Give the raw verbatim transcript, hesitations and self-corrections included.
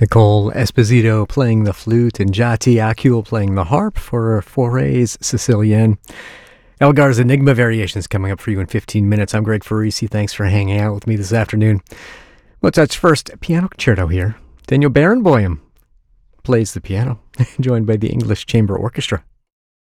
Nicole Esposito playing the flute and Jati Akul playing the harp for Forays Sicilienne. Elgar's Enigma Variations coming up for you in fifteen minutes. I'm Greg Farisi. Thanks for hanging out with me this afternoon. Mozart's first piano concerto here. Daniel Barenboim plays the piano, joined by the English Chamber Orchestra.